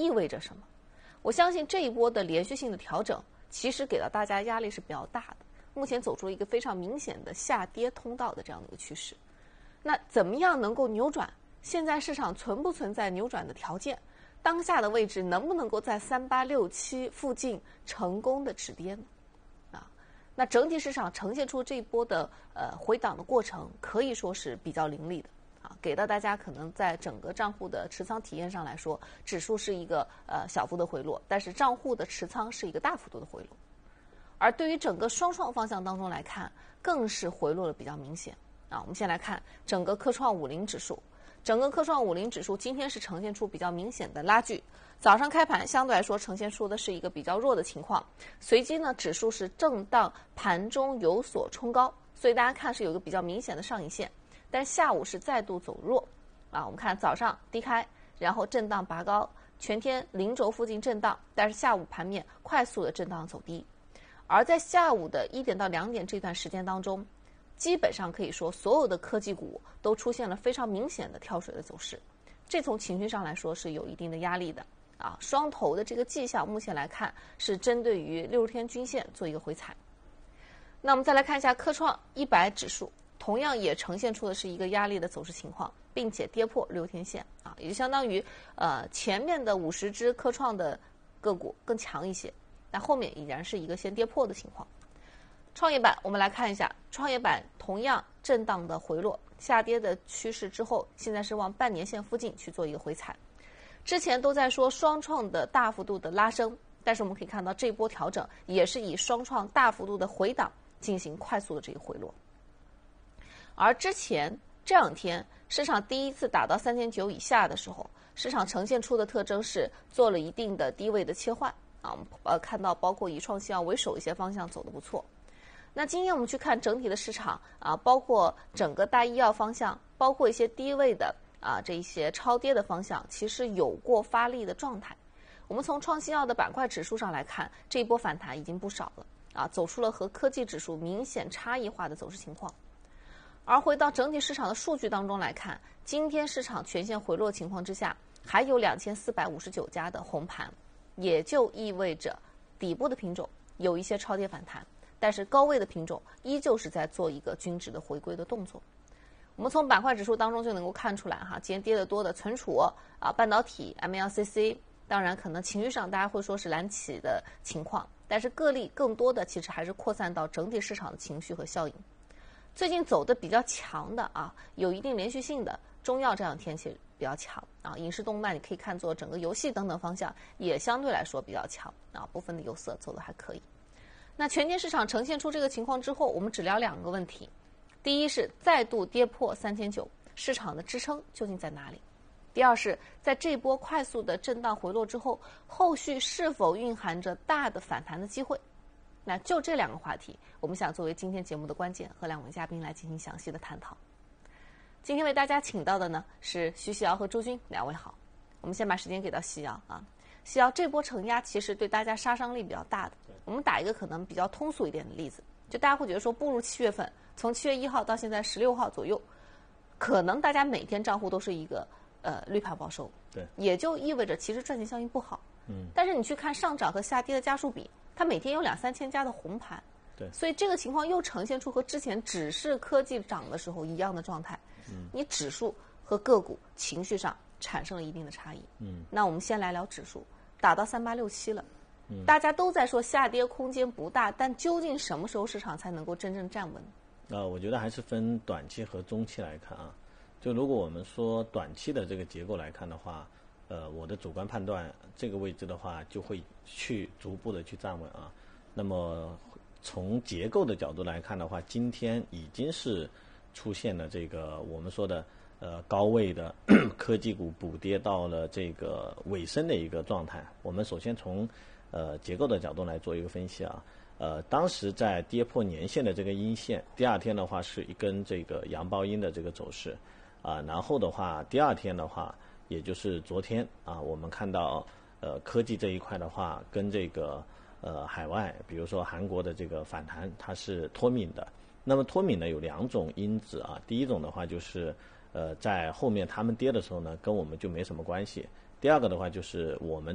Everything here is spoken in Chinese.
意味着什么？我相信这一波的连续性的调整，其实给到大家压力是比较大的。目前走出了一个非常明显的下跌通道的这样的一个趋势。那怎么样能够扭转？现在市场存不存在扭转的条件？当下的位置能不能够在3867附近成功的止跌呢？那整体市场呈现出这一波的回档的过程，可以说是比较凌厉的给到大家可能在整个账户的持仓体验上来说，指数是一个小幅的回落，但是账户的持仓是一个大幅度的回落。而对于整个双创方向当中来看，更是回落的比较明显我们先来看整个科创50指数。整个科创50指数今天是呈现出比较明显的拉锯，早上开盘相对来说呈现出的是一个比较弱的情况，随即呢指数是震荡，盘中有所冲高，所以大家看是有一个比较明显的上影线，但是下午是再度走弱我们看早上低开，然后震荡拔高，全天零轴附近震荡，但是下午盘面快速的震荡走低，而在下午的1点到2点这段时间当中，基本上可以说所有的科技股都出现了非常明显的跳水的走势，这从情绪上来说是有一定的压力的双头的这个迹象目前来看是针对于60天均线做一个回踩。那我们再来看一下科创100指数，同样也呈现出的是一个压力的走势情况，并且跌破60天线也就相当于前面的50只科创的个股更强一些，但后面依然是一个先跌破的情况。创业板我们来看一下，创业板同样震荡的回落，下跌的趋势之后，现在是往半年线附近去做一个回踩。之前都在说双创的大幅度的拉升，但是我们可以看到这波调整也是以双创大幅度的回档进行快速的这个回落。而之前这2天市场第一次打到3900以下的时候，市场呈现出的特征是做了一定的低位的切换我们看到包括以创新药为首一些方向走得不错。那今天我们去看整体的市场包括整个大医药方向，包括一些低位的这一些超跌的方向，其实有过发力的状态。我们从创新药的板块指数上来看，这一波反弹已经不少了走出了和科技指数明显差异化的走势情况。而回到整体市场的数据当中来看，今天市场全线回落情况之下，还有2459家的红盘，也就意味着底部的品种有一些超跌反弹，但是高位的品种依旧是在做一个均值的回归的动作。我们从板块指数当中就能够看出来今天跌得多的存储半导体 MLCC， 当然可能情绪上大家会说是蓝企的情况，但是个例更多的其实还是扩散到整体市场的情绪和效应。最近走的比较强的有一定连续性的中药这两天其实比较强影视动漫你可以看作整个游戏等等方向也相对来说比较强部分的有色走的还可以。那全天市场呈现出这个情况之后，我们只聊2个问题。第一是再度跌破3900，市场的支撑究竟在哪里？第二是在这波快速的震荡回落之后，后续是否蕴含着大的反弹的机会？那就这2个话题，我们想作为今天节目的关键，和2位嘉宾来进行详细的探讨。今天为大家请到的呢是徐喜瑶和朱军，2位好。我们先把时间给到喜瑶喜瑶，这波承压其实对大家杀伤力比较大的。我们打一个可能比较通俗一点的例子，就大家会觉得说步入7月份，从7月1号到现在16号左右，可能大家每天账户都是一个绿盘报收， 对， 也就意味着其实赚钱效应不好。但是你去看上涨和下跌的家数比，它每天有2-3千家的红盘， 对， 所以这个情况又呈现出和之前只是科技涨的时候一样的状态。你指数和个股情绪上产生了一定的差异。那我们先来聊指数，打到3867了。大家都在说下跌空间不大，但究竟什么时候市场才能够真正站稳？ 我觉得还是分短期和中期来看就如果我们说短期的这个结构来看的话，我的主观判断，这个位置的话就会去逐步的去站稳那么从结构的角度来看的话，今天已经是出现了这个我们说的高位的科技股补跌到了这个尾声的一个状态。我们首先从结构的角度来做一个分析当时在跌破年线的这个阴线，第2天的话是一根这个阳包阴的这个走势然后的话第2天的话，也就是昨天我们看到科技这一块的话，跟这个海外比如说韩国的这个反弹它是脱敏的。那么脱敏呢有2种因子第一种的话就是在后面他们跌的时候呢跟我们就没什么关系，第二个的话就是我们